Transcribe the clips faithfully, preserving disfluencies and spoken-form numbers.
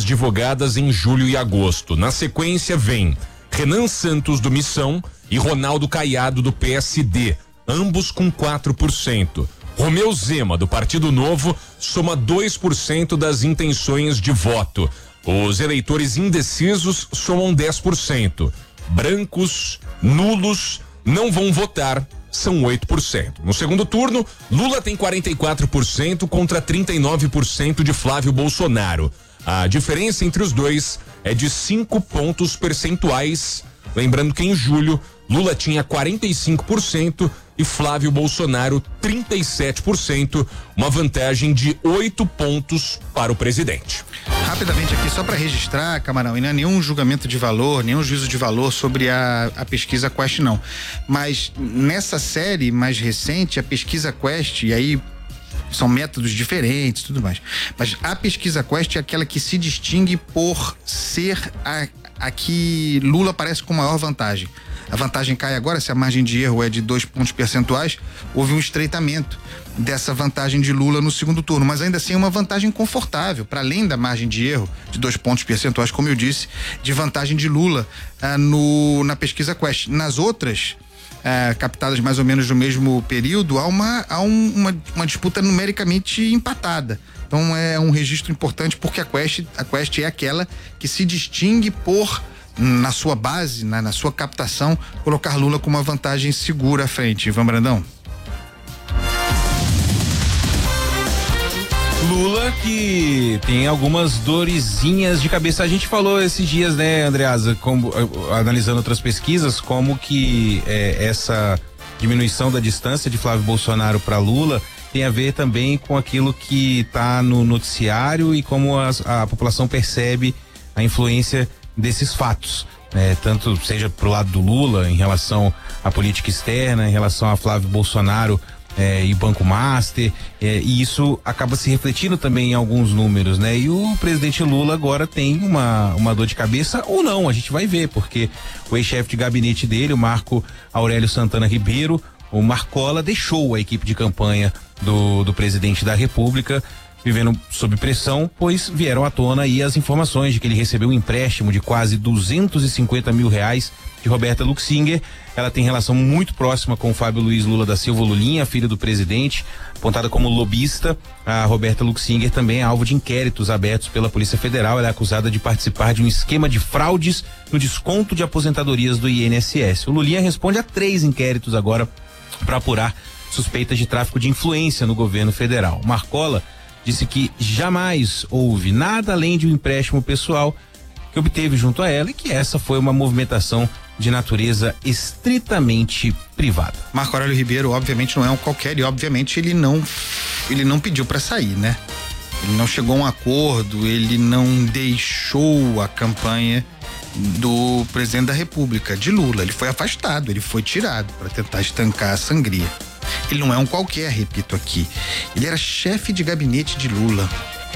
vagas divulgadas em julho e agosto. Na sequência vem Renan Santos do Missão e Ronaldo Caiado do P S D, ambos com quatro por cento. Romeu Zema do Partido Novo soma dois por cento das intenções de voto. Os eleitores indecisos somam dez por cento. Brancos, nulos, não vão votar, são oito por cento. No segundo turno, Lula tem quarenta e quatro por cento contra trinta e nove por cento de Flávio Bolsonaro. A diferença entre os dois é de cinco pontos percentuais. Lembrando que em julho, Lula tinha quarenta e cinco por cento e Flávio Bolsonaro trinta e sete por cento, uma vantagem de oito pontos para o presidente. Rapidamente aqui, só para registrar, Camarão, e não é nenhum julgamento de valor, nenhum juízo de valor sobre a, a pesquisa Quest, não. Mas nessa série mais recente, a pesquisa Quest, e aí são métodos diferentes e tudo mais, mas a pesquisa Quest é aquela que se distingue por ser a, a que Lula aparece com maior vantagem. A vantagem cai agora, se a margem de erro é de dois pontos percentuais, houve um estreitamento dessa vantagem de Lula no segundo turno, mas ainda assim é uma vantagem confortável, para além da margem de erro de dois pontos percentuais, como eu disse, de vantagem de Lula ah, no, na pesquisa Quest. Nas outras, ah, captadas mais ou menos no mesmo período, há uma, há um, uma, uma disputa numericamente empatada. Então é um registro importante porque a Quest, a Quest é aquela que se distingue por, na sua base, na, na sua captação, colocar Lula com uma vantagem segura à frente. Ivan Brandão. Lula que tem algumas dorezinhas de cabeça. A gente falou esses dias, né, Andreasa, como, analisando outras pesquisas, como que é, essa diminuição da distância de Flávio Bolsonaro para Lula tem a ver também com aquilo que está no noticiário e como a, a população percebe a influência desses fatos, né? Tanto seja pro lado do Lula em relação à política externa, em relação a Flávio Bolsonaro é, e Banco Master, é, e isso acaba se refletindo também em alguns números, né? E o presidente Lula agora tem uma, uma dor de cabeça ou não, a gente vai ver, porque o ex-chefe de gabinete dele, o Marco Aurélio Santana Ribeiro, o Marcola, deixou a equipe de campanha do, do presidente da República, vivendo sob pressão, pois vieram à tona aí as informações de que ele recebeu um empréstimo de quase duzentos e cinquenta mil reais de Roberta Luxinger. Ela tem relação muito próxima com o Fábio Luiz Lula da Silva Lulinha, filho do presidente, apontada como lobista. A Roberta Luxinger também é alvo de inquéritos abertos pela Polícia Federal. Ela é acusada de participar de um esquema de fraudes no desconto de aposentadorias do I N S S. O Lulinha responde a três inquéritos agora para apurar suspeitas de tráfico de influência no governo federal. Marcola disse que jamais houve nada além de um empréstimo pessoal que obteve junto a ela e que essa foi uma movimentação de natureza estritamente privada. Marco Aurélio Ribeiro, obviamente, não é um qualquer e, obviamente, ele não, ele não pediu para sair, né? Ele não chegou a um acordo, ele não deixou a campanha do presidente da República, de Lula. Ele foi afastado, ele foi tirado para tentar estancar a sangria. Ele não é um qualquer, repito aqui. Ele era chefe de gabinete de Lula.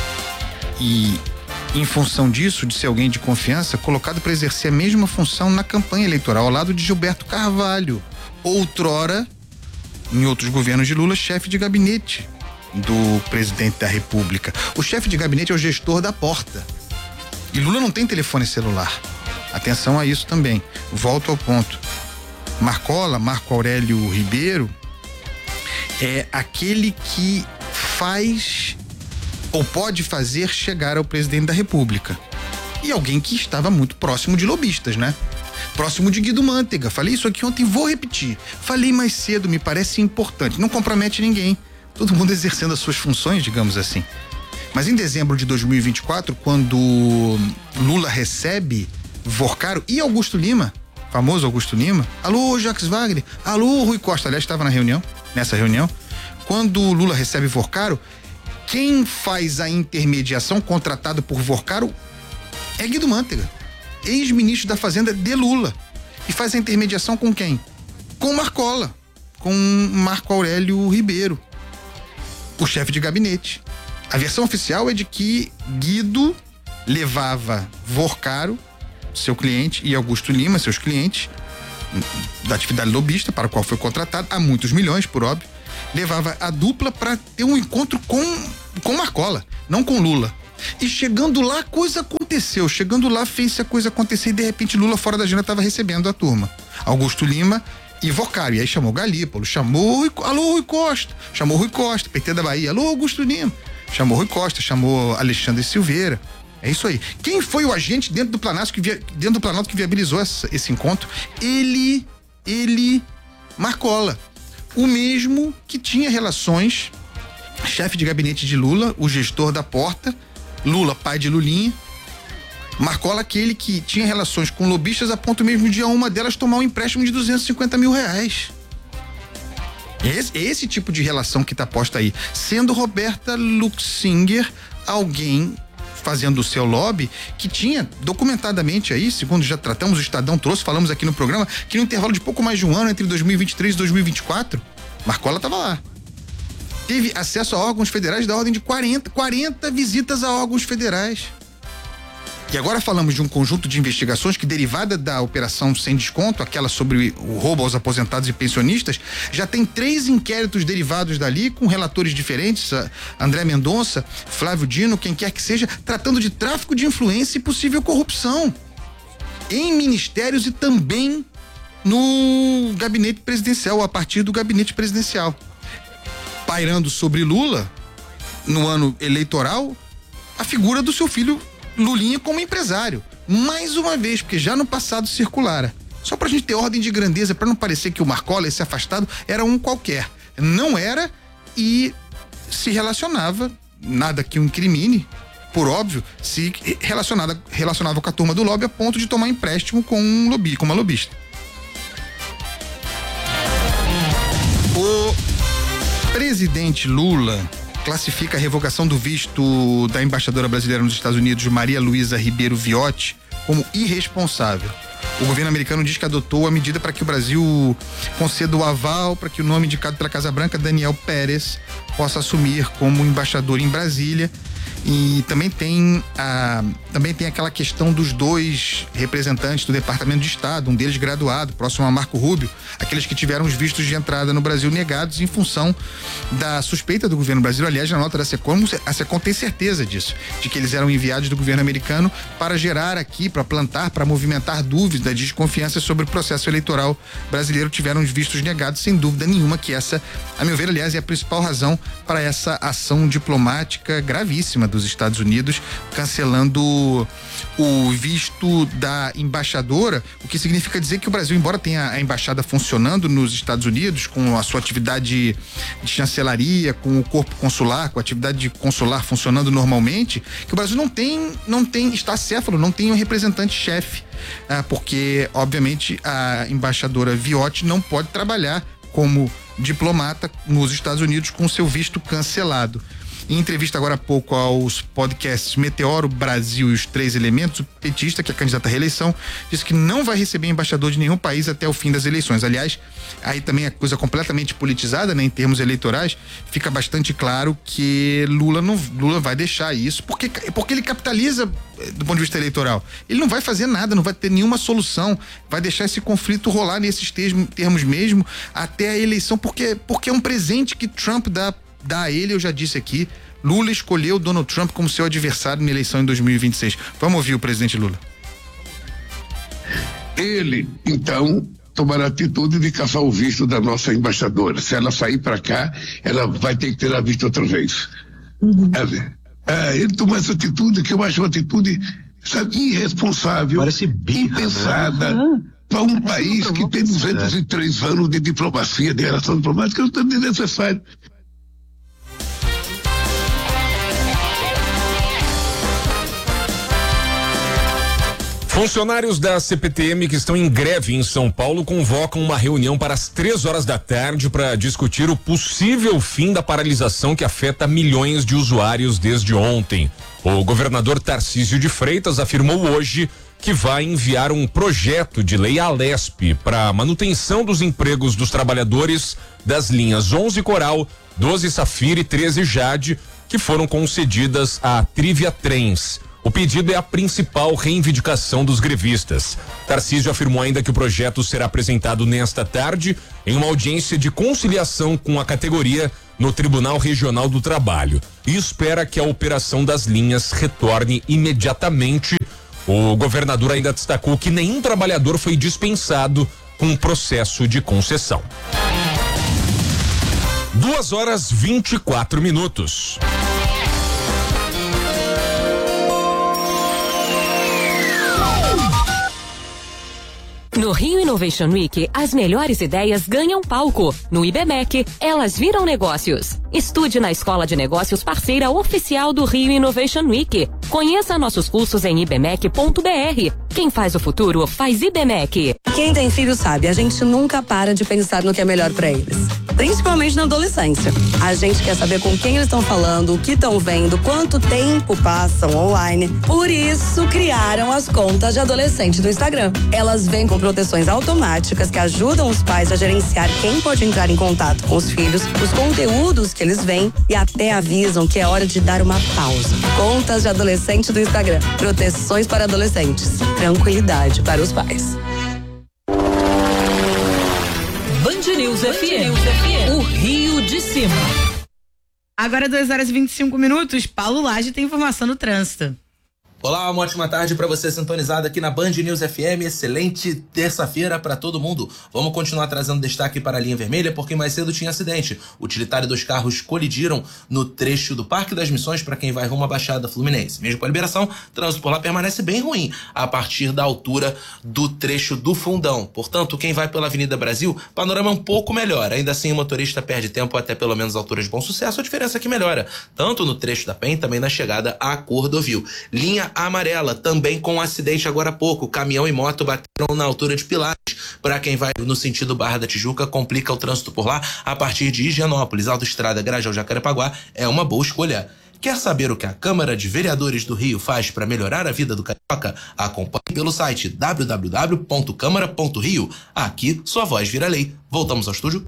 E, em função disso, de ser alguém de confiança, colocado para exercer a mesma função na campanha eleitoral, ao lado de Gilberto Carvalho. Outrora, em outros governos de Lula, chefe de gabinete do presidente da República. O chefe de gabinete é o gestor da porta. E Lula não tem telefone celular. Atenção a isso também. Volto ao ponto. Marcola, Marco Aurélio Ribeiro, é aquele que faz ou pode fazer chegar ao presidente da República. E alguém que estava muito próximo de lobistas, né? Próximo de Guido Mantega. Falei isso aqui ontem, vou repetir. Falei mais cedo, me parece importante. Não compromete ninguém. Todo mundo exercendo as suas funções, digamos assim. Mas em dezembro de dois mil e vinte e quatro, quando Lula recebe Vorcaro e Augusto Lima, famoso Augusto Lima, alô, Jacques Wagner, alô, Rui Costa, aliás, estava na reunião, nessa reunião, quando Lula recebe Vorcaro, quem faz a intermediação contratado por Vorcaro é Guido Mantega, ex-ministro da Fazenda de Lula. E faz a intermediação com quem? Com Marcola, com Marco Aurélio Ribeiro, o chefe de gabinete. A versão oficial é de que Guido levava Vorcaro, seu cliente, e Augusto Lima, seus clientes, da atividade lobista, para o qual foi contratado, há muitos milhões, por óbvio, levava a dupla para ter um encontro com, com Marcola, não com Lula. E chegando lá, a coisa aconteceu. Chegando lá, fez a coisa acontecer e de repente Lula fora da agenda estava recebendo a turma. Augusto Lima e Vocário. E aí chamou Galípolo, chamou Rui, alô Rui Costa, chamou Rui Costa, P T da Bahia, alô Augusto Lima, chamou Rui Costa, chamou Alexandre Silveira. É isso aí. Quem foi o agente dentro do Planalto que, via, dentro do Planalto que viabilizou essa, esse encontro? Ele, ele, Marcola. O mesmo que tinha relações, chefe de gabinete de Lula, o gestor da Porta, Lula, pai de Lulinha. Marcola, aquele que tinha relações com lobistas a ponto mesmo de uma delas tomar um empréstimo de duzentos e cinquenta mil reais. Esse, esse tipo de relação que está posta aí. Sendo Roberta Luxinger alguém fazendo o seu lobby, que tinha documentadamente aí, segundo já tratamos, o Estadão trouxe, falamos aqui no programa, que no intervalo de pouco mais de um ano, entre dois mil e vinte e três e dois mil e vinte e quatro, Marcola estava lá. Teve acesso a órgãos federais da ordem de quarenta, quarenta visitas a órgãos federais. E agora falamos de um conjunto de investigações que, derivada da operação sem desconto, aquela sobre o roubo aos aposentados e pensionistas, já tem três inquéritos derivados dali, com relatores diferentes, André Mendonça, Flávio Dino, quem quer que seja, tratando de tráfico de influência e possível corrupção em ministérios e também no gabinete presidencial, a partir do gabinete presidencial. Pairando sobre Lula, no ano eleitoral, a figura do seu filho Lulinha como empresário, mais uma vez, porque já no passado circulara. Só pra gente ter ordem de grandeza, pra não parecer que o Marcola, esse afastado, era um qualquer. Não era e se relacionava, nada que o incrimine, por óbvio, se relacionava, relacionava com a turma do lobby a ponto de tomar empréstimo com um lobby, com uma lobista. O presidente Lula classifica a revogação do visto da embaixadora brasileira nos Estados Unidos, Maria Luísa Ribeiro Viotti, como irresponsável. O governo americano diz que adotou a medida para que o Brasil conceda o aval para que o nome indicado pela Casa Branca, Daniel Pérez, possa assumir como embaixador em Brasília. E também tem a, também tem aquela questão dos dois representantes do Departamento de Estado, um deles graduado, próximo a Marco Rubio, aqueles que tiveram os vistos de entrada no Brasil negados em função da suspeita do governo brasileiro. Aliás, na nota da SECOM, a SECOM tem certeza disso, de que eles eram enviados do governo americano para gerar aqui, para plantar, para movimentar dúvidas, desconfiança sobre o processo eleitoral brasileiro. Tiveram os vistos negados, sem dúvida nenhuma que essa, a meu ver, aliás, é a principal razão para essa ação diplomática gravíssima dos Estados Unidos, cancelando o visto da embaixadora, o que significa dizer que o Brasil, embora tenha a embaixada funcionando nos Estados Unidos, com a sua atividade de chancelaria, com o corpo consular, com a atividade consular funcionando normalmente, que o Brasil não tem, não tem, está acéfalo, não tem um representante-chefe, ah, porque, obviamente, a embaixadora Viotti não pode trabalhar como diplomata nos Estados Unidos com seu visto cancelado. Em entrevista agora há pouco aos podcasts Meteoro, Brasil e os Três Elementos, o petista, que é candidato à reeleição, disse que não vai receber embaixador de nenhum país até o fim das eleições. Aliás, aí também é coisa completamente politizada, né, em termos eleitorais, fica bastante claro que Lula não Lula vai deixar isso, porque, porque ele capitaliza do ponto de vista eleitoral. Ele não vai fazer nada, não vai ter nenhuma solução, vai deixar esse conflito rolar nesses termos mesmo até a eleição, porque, porque é um presente que Trump dá dá a ele. Eu já disse aqui, Lula escolheu Donald Trump como seu adversário na eleição em dois mil e vinte e seis. Vamos ouvir o presidente Lula. Ele, então, tomará a atitude de caçar o visto da nossa embaixadora. Se ela sair para cá, ela vai ter que ter a visto outra vez. Uhum. É, ele tomou essa atitude que eu acho uma atitude, sabe, irresponsável, impensada, né? Para um país que tem duzentos e três anos de diplomacia, de relação diplomática, não é necessário. Funcionários da C P T M que estão em greve em São Paulo convocam uma reunião para as três horas da tarde para discutir o possível fim da paralisação que afeta milhões de usuários desde ontem. O governador Tarcísio de Freitas afirmou hoje que vai enviar um projeto de lei à Lesp para manutenção dos empregos dos trabalhadores das linhas onze Coral, doze Safira e treze Jade, que foram concedidas à Trivia Trens. O pedido é a principal reivindicação dos grevistas. Tarcísio afirmou ainda que o projeto será apresentado nesta tarde em uma audiência de conciliação com a categoria no Tribunal Regional do Trabalho. e espera que a operação das linhas retorne imediatamente. O governador ainda destacou que nenhum trabalhador foi dispensado com um processo de concessão. Duas horas vinte e quatro minutos. No Rio Innovation Week, as melhores ideias ganham palco. No IBMEC, elas viram negócios. Estude na Escola de Negócios parceira oficial do Rio Innovation Week. Conheça nossos cursos em ibmec ponto br. Quem faz o futuro, faz IBMEC. Quem tem filho sabe, a gente nunca para de pensar no que é melhor para eles. Principalmente na adolescência. A gente quer saber com quem eles estão falando, o que estão vendo, quanto tempo passam online. Por isso, criaram as contas de adolescente do Instagram. Elas vêm com proteções automáticas que ajudam os pais a gerenciar quem pode entrar em contato com os filhos, os conteúdos que eles veem e até avisam que é hora de dar uma pausa. Contas de adolescente do Instagram. Proteções para adolescentes. Tranquilidade para os pais. Band News F M, o Rio de Cima. Agora duas horas e vinte e cinco minutos, Paulo Lage tem informação no trânsito. Olá, uma ótima tarde para você sintonizado aqui na Band News F M. Excelente terça-feira para todo mundo. Vamos continuar trazendo destaque para a linha vermelha porque mais cedo tinha acidente. O utilitário e dois carros colidiram no trecho do Parque das Missões para quem vai rumo à Baixada Fluminense. Mesmo com a liberação, o trânsito por lá permanece bem ruim a partir da altura do trecho do Fundão. Portanto, quem vai pela Avenida Brasil, panorama é um pouco melhor. Ainda assim, o motorista perde tempo até pelo menos a altura de Bom Sucesso. A diferença é que melhora, tanto no trecho da Penha, também na chegada a Cordovil. Linha amarela, também com um acidente agora há pouco. Caminhão e moto bateram na altura de Pilares. Para quem vai no sentido Barra da Tijuca, complica o trânsito por lá a partir de Higienópolis. Autoestrada Grajaú Jacarepaguá é uma boa escolha. Quer saber o que a Câmara de Vereadores do Rio faz para melhorar a vida do carioca? Acompanhe pelo site w w w ponto câmara ponto rio. Aqui, sua voz vira lei. Voltamos ao estúdio.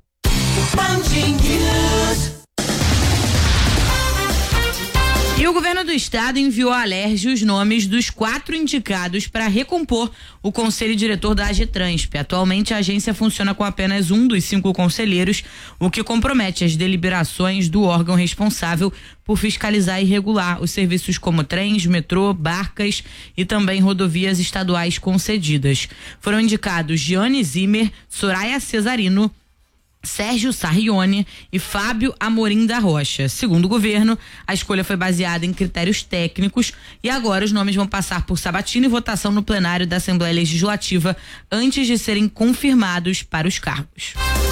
E o governo do estado enviou à Alerj os nomes dos quatro indicados para recompor o conselho diretor da Agetransp. Atualmente, a agência funciona com apenas um dos cinco conselheiros, o que compromete as deliberações do órgão responsável por fiscalizar e regular os serviços como trens, metrô, barcas e também rodovias estaduais concedidas. Foram indicados Giane Zimmer, Soraya Cesarino, Sérgio Sarrione e Fábio Amorim da Rocha. Segundo o governo, a escolha foi baseada em critérios técnicos e agora os nomes vão passar por sabatina e votação no plenário da Assembleia Legislativa antes de serem confirmados para os cargos.